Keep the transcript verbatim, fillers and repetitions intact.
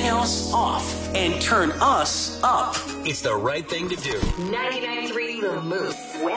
else off and turn us up. It's the right thing to do. ninety-nine point three The Moose.